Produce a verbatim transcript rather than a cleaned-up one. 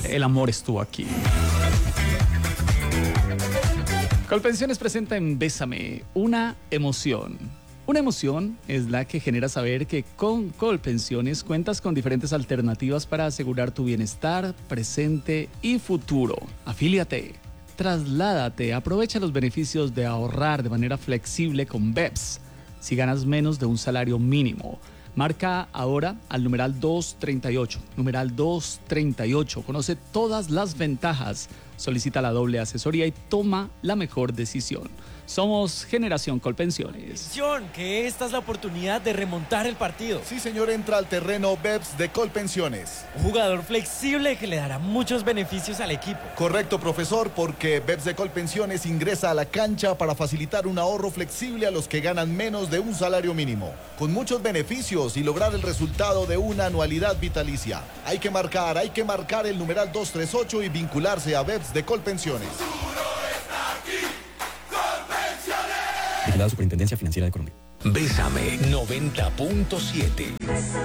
El amor estuvo aquí. Colpensiones presenta en Bésame una emoción. Una emoción es la que genera saber que con Colpensiones cuentas con diferentes alternativas para asegurar tu bienestar, presente y futuro. Afíliate, trasládate, aprovecha los beneficios de ahorrar de manera flexible con B E P S. Si ganas menos de un salario mínimo, marca ahora al numeral doscientos treinta y ocho. Numeral doscientos treinta y ocho. Conoce todas las ventajas. Solicita la doble asesoría y toma la mejor decisión. Somos Generación Colpensiones. Atención, que esta es la oportunidad de remontar el partido. Sí, señor, entra al terreno B E P S de Colpensiones. Un jugador flexible que le dará muchos beneficios al equipo. Correcto, profesor, porque B E P S de Colpensiones ingresa a la cancha para facilitar un ahorro flexible a los que ganan menos de un salario mínimo, con muchos beneficios y lograr el resultado de una anualidad vitalicia. Hay que marcar, hay que marcar el numeral doscientos treinta y ocho y vincularse a B E P S de Colpensiones. Vigilada Superintendencia Financiera de Colombia. Bésame noventa punto siete.